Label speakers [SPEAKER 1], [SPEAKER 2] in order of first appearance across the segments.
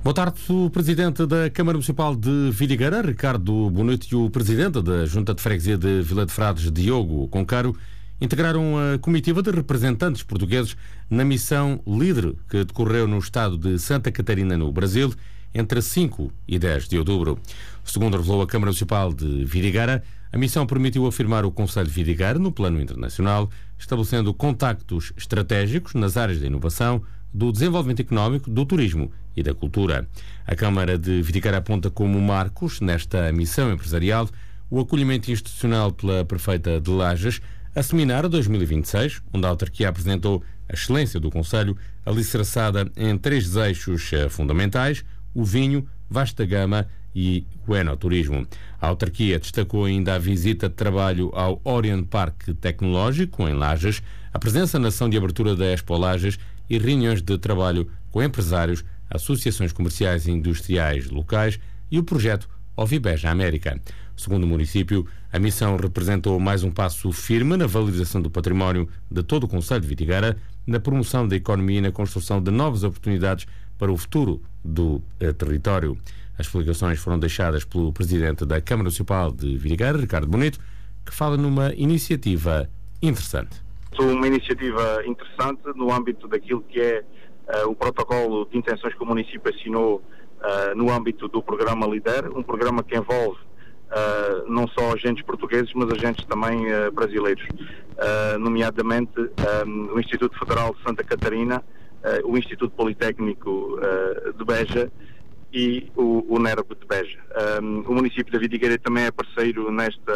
[SPEAKER 1] Boa tarde. O Presidente da Câmara Municipal de Vidigueira, Ricardo Bonito, e o Presidente da Junta de Freguesia de Vila de Frades, Diogo Concaro, integraram a comitiva de representantes portugueses na missão LIDER, que decorreu no estado de Santa Catarina, no Brasil, entre 5 e 10 de outubro. Segundo revelou a Câmara Municipal de Vidigueira, a missão permitiu afirmar o Conselho de Vidigueira no plano internacional, estabelecendo contactos estratégicos nas áreas da inovação, do desenvolvimento económico, do turismo e da cultura. A Câmara de Vidigueira aponta como marcos nesta missão empresarial o acolhimento institucional pela Prefeita de Lajes, a Seminário 2026, onde a autarquia apresentou a excelência do Conselho, alicerçada em 3 eixos fundamentais: o vinho, vasta gama e o enoturismo. A autarquia destacou ainda a visita de trabalho ao Orient Parque Tecnológico, em Lajes, a presença na ação de abertura da Expo Lajes e reuniões de trabalho com empresários, associações comerciais e industriais locais e o projeto Ovibeja América. Segundo o município, a missão representou mais um passo firme na valorização do património de todo o Conselho de Vidigueira, na promoção da economia e na construção de novas oportunidades para o futuro do território. As explicações foram deixadas pelo Presidente da Câmara Municipal de Vidigueira, Ricardo Bonito, que fala numa iniciativa interessante.
[SPEAKER 2] Uma iniciativa interessante no âmbito daquilo que é o protocolo de intenções que o município assinou no âmbito do programa LIDER, um programa que envolve não só agentes portugueses, mas agentes também brasileiros, nomeadamente o Instituto Federal de Santa Catarina, o Instituto Politécnico de Beja e o NERB de Beja. O município de Vidigueira também é parceiro nesta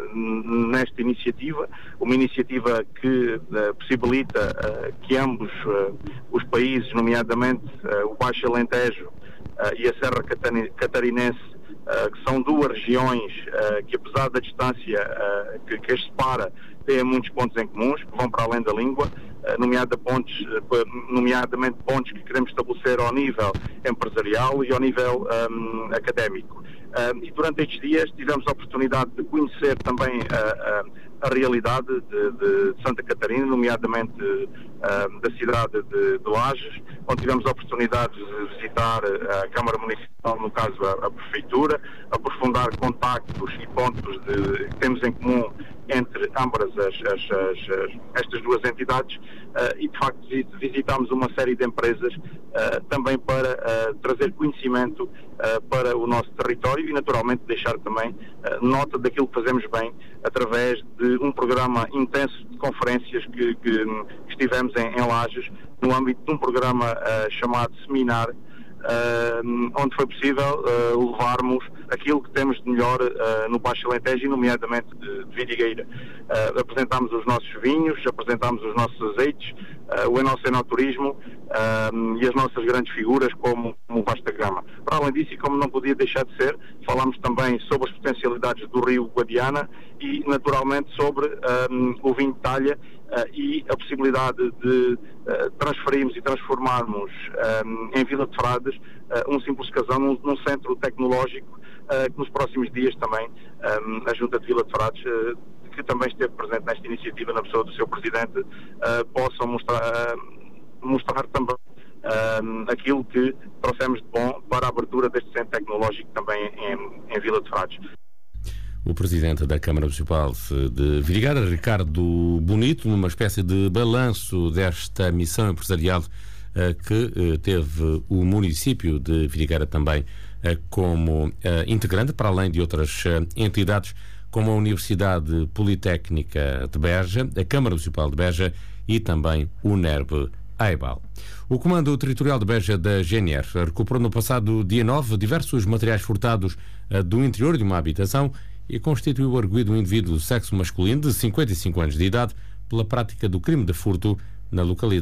[SPEAKER 2] iniciativa, uma iniciativa que possibilita que ambos os países, nomeadamente o Baixo Alentejo e a Serra Catarinense, que são 2 regiões que, apesar da distância que as separa, têm muitos pontos em comuns, que vão para além da língua, nomeadamente pontos que queremos estabelecer ao nível empresarial e ao nível académico. E durante estes dias tivemos a oportunidade de conhecer também a realidade de Santa Catarina, nomeadamente da cidade de Lajes, onde tivemos a oportunidade de visitar a Câmara Municipal, no caso a Prefeitura, aprofundar contactos e pontos que temos em comum entre ambas estas 2 entidades e, de facto, visitámos uma série de empresas também para trazer conhecimento para o nosso território e, naturalmente, deixar também nota daquilo que fazemos bem através de um programa intenso de conferências que estivemos em Lajes, no âmbito de um programa chamado Seminário, onde foi possível levarmos aquilo que temos de melhor no Baixo Alentejo e nomeadamente de Vidigueira. Apresentámos os nossos vinhos, apresentámos os nossos azeites, o nosso enoturismo e as nossas grandes figuras como o Vasta Gama. Para além disso, e como não podia deixar de ser, falámos também sobre as potencialidades do Rio Guadiana e naturalmente sobre o vinho de talha e a possibilidade de transferirmos e transformarmos em Vila de Frades um simples casão num centro tecnológico que nos próximos dias também a Junta de Vila de Frades, que também esteve presente nesta iniciativa na pessoa do seu Presidente, possam mostrar também aquilo que trouxemos de bom para a abertura deste centro tecnológico também em Vila de Frades.
[SPEAKER 1] O Presidente da Câmara Municipal de Vidigueira, Ricardo Bonito, numa espécie de balanço desta missão empresarial que teve o município de Vidigueira também como integrante, para além de outras entidades como a Universidade Politécnica de Beja, a Câmara Municipal de Beja e também o NERB Aibal. O Comando Territorial de Beja da GNR recuperou no passado dia 9 diversos materiais furtados do interior de uma habitação e constituiu arguido um indivíduo do sexo masculino de 55 anos de idade pela prática do crime de furto na localidade